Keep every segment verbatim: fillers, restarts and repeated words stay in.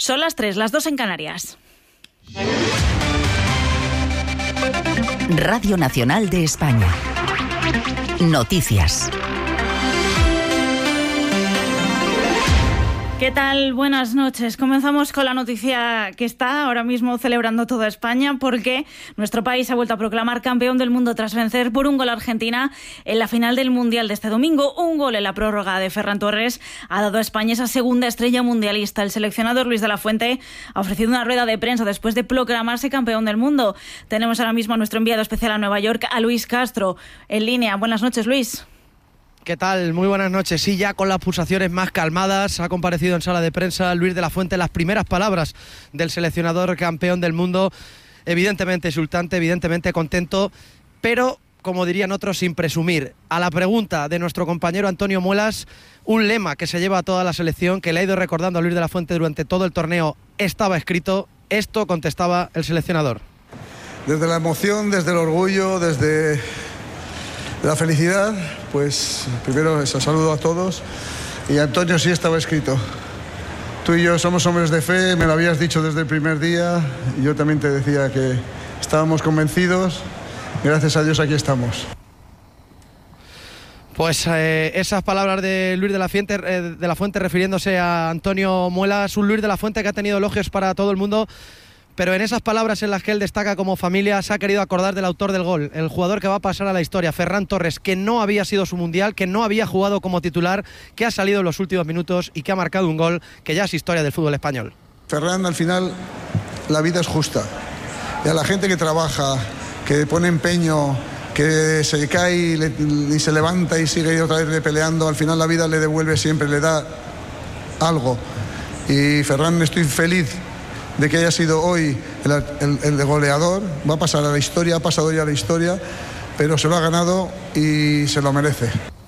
Son las tres, las dos en Canarias. Radio Nacional de España. Noticias. ¿Qué tal? Buenas noches. Comenzamos con la noticia que está ahora mismo celebrando toda España, porque nuestro país ha vuelto a proclamar campeón del mundo tras vencer por un gol a Argentina en la final del Mundial de este domingo. Un gol en la prórroga de Ferran Torres ha dado a España esa segunda estrella mundialista. El seleccionador Luis de la Fuente ha ofrecido una rueda de prensa después de proclamarse campeón del mundo. Tenemos ahora mismo a nuestro enviado especial a Nueva York, a Luis Castro, en línea. Buenas noches, Luis. ¿Qué tal? Muy buenas noches. Sí, ya con las pulsaciones más calmadas, ha comparecido en sala de prensa Luis de la Fuente. Las primeras palabras del seleccionador campeón del mundo, evidentemente exultante, evidentemente contento, pero, como dirían otros, sin presumir. A la pregunta de nuestro compañero Antonio Muelas, un lema que se lleva a toda la selección, que le ha ido recordando a Luis de la Fuente durante todo el torneo, estaba escrito. Esto contestaba el seleccionador. Desde la emoción, desde el orgullo, desde la felicidad, pues primero eso, saludo a todos. Y Antonio, sí estaba escrito. Tú y yo somos hombres de fe, me lo habías dicho desde el primer día, y yo también te decía que estábamos convencidos. Gracias a Dios aquí estamos. Pues eh, esas palabras de Luis de la Fuente, eh, de la Fuente refiriéndose a Antonio Muelas, un Luis de la Fuente que ha tenido elogios para todo el mundo, pero en esas palabras en las que él destaca como familia se ha querido acordar del autor del gol, el jugador que va a pasar a la historia, Ferran Torres, que no había sido su mundial, que no había jugado como titular, que ha salido en los últimos minutos y que ha marcado un gol que ya es historia del fútbol español. Ferran, al final la vida es justa, y a la gente que trabaja, que pone empeño, que se cae y, le, y se levanta y sigue otra vez peleando, al final la vida le devuelve siempre, le da algo. Y Ferran, estoy feliz de que haya sido hoy el, el, el goleador. Va a pasar a la historia, ha pasado ya a la historia, pero se lo ha ganado y se lo merece.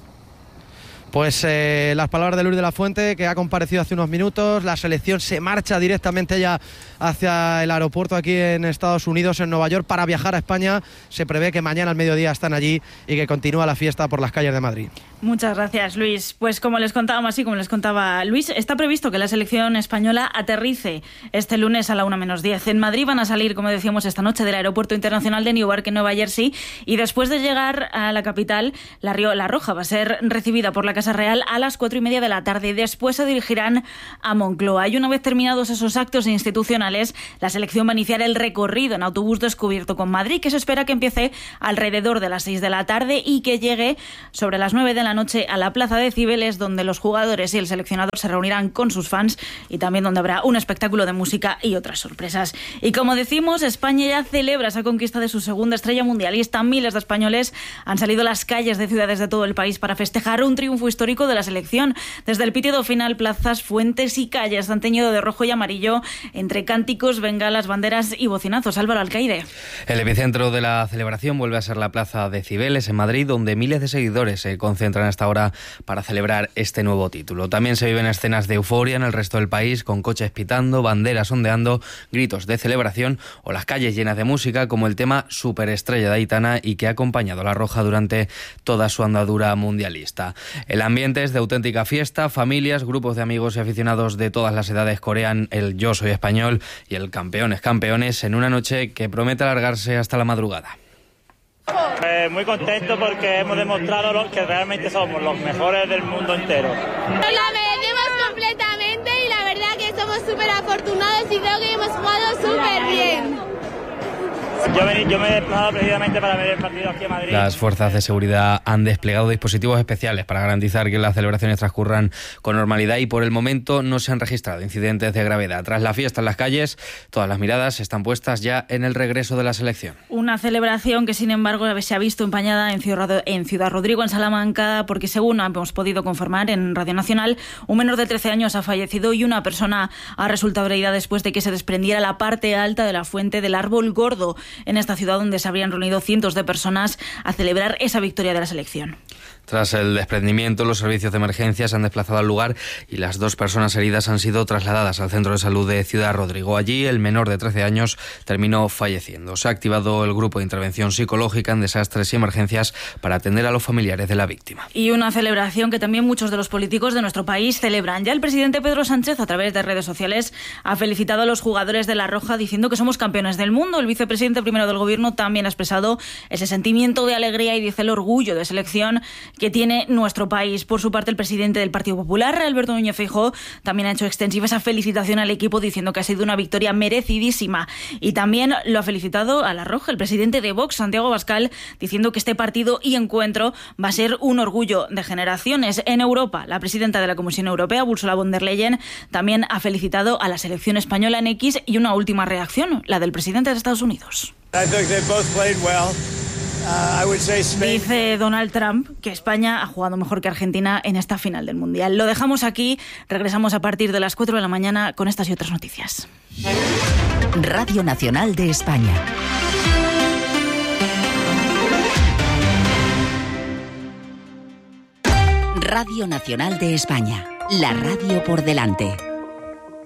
Pues eh, las palabras de Luis de la Fuente, que ha comparecido hace unos minutos. La selección se marcha directamente ya hacia el aeropuerto aquí en Estados Unidos, en Nueva York, para viajar a España. Se prevé que mañana al mediodía están allí y que continúa la fiesta por las calles de Madrid. Muchas gracias, Luis. Pues como les contábamos, así como les contaba Luis, está previsto que la selección española aterrice este lunes a la una menos diez. En Madrid van a salir, como decíamos, esta noche del Aeropuerto Internacional de Newark, en Nueva Jersey, y después de llegar a la capital, la, Río, la Roja va a ser recibida por la Casa Real a las cuatro y media de la tarde. Después se dirigirán a Moncloa. Y una vez terminados esos actos institucionales, la selección va a iniciar el recorrido en autobús descubierto con Madrid, que se espera que empiece alrededor de las seis de la tarde y que llegue sobre las nueve de la noche a la Plaza de Cibeles, donde los jugadores y el seleccionador se reunirán con sus fans, y también donde habrá un espectáculo de música y otras sorpresas. Y como decimos, España ya celebra esa conquista de su segunda estrella mundialista. Miles de españoles han salido a las calles de ciudades de todo el país para festejar un triunfo histórico de la selección. Desde el pitido final, plazas, fuentes y calles han teñido de rojo y amarillo entre cánticos, bengalas, banderas y bocinazos. Álvaro Alcaide. El epicentro de la celebración vuelve a ser la Plaza de Cibeles, en Madrid, donde miles de seguidores se concentran hasta ahora para celebrar este nuevo título. También se viven escenas de euforia en el resto del país, con coches pitando, banderas ondeando, gritos de celebración o las calles llenas de música, como el tema Superestrella de Aitana, y que ha acompañado a la Roja durante toda su andadura mundialista. El ambiente es de auténtica fiesta. Familias, grupos de amigos y aficionados de todas las edades corean el Yo soy español y el Campeones campeones en una noche que promete alargarse hasta la madrugada. Eh, muy contento porque hemos demostrado que realmente somos los mejores del mundo entero. Nos la merecemos completamente y la verdad que somos súper afortunados y creo que hemos jugado súper bien. Yo, vení, yo me he desplazado precisamente para ver el partido aquí en Madrid. Las fuerzas de seguridad han desplegado dispositivos especiales para garantizar que las celebraciones transcurran con normalidad, y por el momento no se han registrado incidentes de gravedad. Tras la fiesta en las calles, todas las miradas están puestas ya en el regreso de la selección. Una celebración que, sin embargo, se ha visto empañada en Ciudad, en Ciudad Rodrigo, en Salamanca, porque, según hemos podido confirmar en Radio Nacional, un menor de trece años ha fallecido y una persona ha resultado herida después de que se desprendiera la parte alta de la fuente del Árbol Gordo, en esta ciudad donde se habrían reunido cientos de personas a celebrar esa victoria de la selección. Tras el desprendimiento, los servicios de emergencia se han desplazado al lugar y las dos personas heridas han sido trasladadas al centro de salud de Ciudad Rodrigo. Allí, el menor de trece años terminó falleciendo. Se ha activado el grupo de intervención psicológica en desastres y emergencias para atender a los familiares de la víctima. Y una celebración que también muchos de los políticos de nuestro país celebran. Ya el presidente Pedro Sánchez, a través de redes sociales, ha felicitado a los jugadores de La Roja diciendo que somos campeones del mundo. El vicepresidente primero del Gobierno también ha expresado ese sentimiento de alegría y dice el orgullo de selección que tiene nuestro país. Por su parte, el presidente del Partido Popular, Alberto Núñez Feijóo, también ha hecho extensiva esa felicitación al equipo diciendo que ha sido una victoria merecidísima. Y también lo ha felicitado a La Roja, el presidente de Vox, Santiago Abascal, diciendo que este partido y encuentro va a ser un orgullo de generaciones. En Europa, la presidenta de la Comisión Europea, Ursula von der Leyen, también ha felicitado a la selección española en X. Y una última reacción, la del presidente de Estados Unidos. Dice Donald Trump que España ha jugado mejor que Argentina en esta final del Mundial. Lo dejamos aquí, regresamos a partir de las cuatro de la mañana con estas y otras noticias. Radio Nacional de España. Radio Nacional de España, la radio por delante.